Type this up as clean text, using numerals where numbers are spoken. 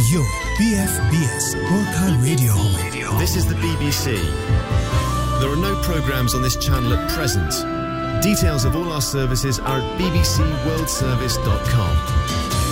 Yo, PFBS Orkha Radio. This is the BBC. There are no programmes on this channel at present. Details of all our services are at bbcworldservice.com.